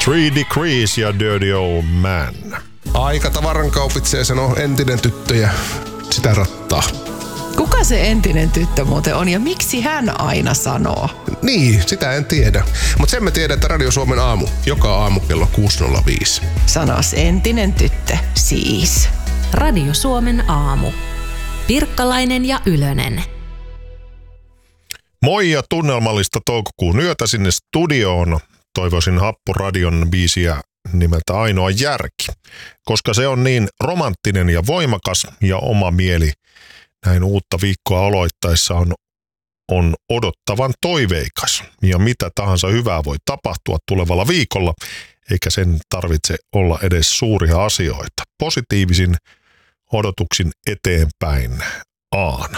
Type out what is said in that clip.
3 Degrees ja Dirty Old Man. Aika tavaran kaupitsee, sanoo entinen tyttö ja sitä rattaa. Kuka se entinen tyttö muuten on ja miksi hän aina sanoo? Niin, sitä en tiedä. Mutta sen me tiedän, että Radio Suomen aamu, joka aamu kello 6.05. Sanos entinen tyttö, siis. Radio Suomen aamu. Pirkkalainen ja Ylönen. Moi ja tunnelmallista toukokuun yötä sinne studioon. Toivoisin Happuradion biisiä nimeltä Ainoa järki, koska se on niin romanttinen ja voimakas ja oma mieli näin uutta viikkoa aloittaessa on odottavan toiveikas. Ja mitä tahansa hyvää voi tapahtua tulevalla viikolla, eikä sen tarvitse olla edes suuria asioita. Positiivisin odotuksin eteenpäin Aana.